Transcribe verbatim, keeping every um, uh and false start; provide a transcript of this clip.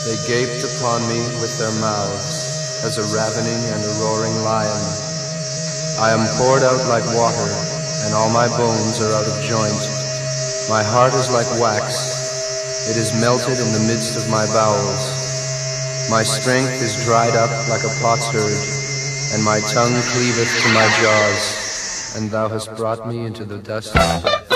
They gaped upon me with their mouths, as a ravening and a roaring lion. I am poured out like water, and all my bones are out of joint. My heart is like wax, it is melted in the midst of my bowels. My strength is dried up like a potsherd, and my tongue cleaveth to my jaws, and thou hast brought me into the dust of the earth.